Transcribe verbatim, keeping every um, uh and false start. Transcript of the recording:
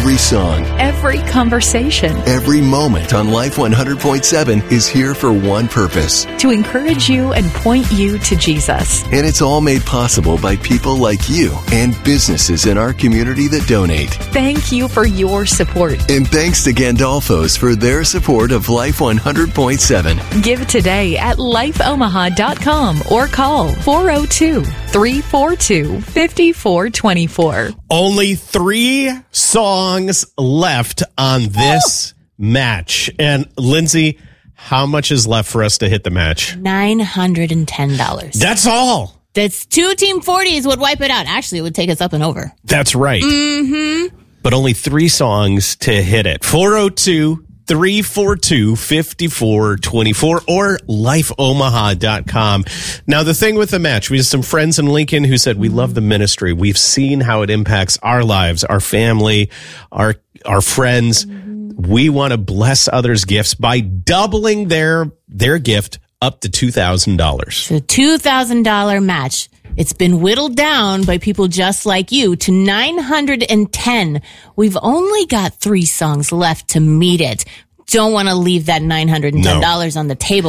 Every song, every conversation, every moment on Life one hundred point seven is here for one purpose. to encourage you and point you to Jesus. And it's all made possible by people like you and businesses in our community that donate. Thank you for your support. And thanks to Gandolfo's for their support of Life one hundred point seven. Give today at life omaha dot com or call four oh two, three four two, five four two four. Only three songs left on this match. And Lindsay, how much is left for us to hit the match? nine hundred ten dollars. That's all. That's two Team forties would wipe it out. Actually, it would take us up and over. That's right. Mm-hmm. But only three songs to hit it. four oh two, three four two, five four two four or life omaha dot com. Now, the thing with the match, we have some friends in Lincoln who said, we love the ministry. We've seen how it impacts our lives, our family, our our friends. Mm-hmm. We want to bless others' gifts by doubling their their gift up to two thousand dollars. So two thousand dollars match. It's been whittled down by people just like you to nine hundred ten. We've only got three songs left to meet it. Don't want to leave that nine hundred ten dollars No. on the table.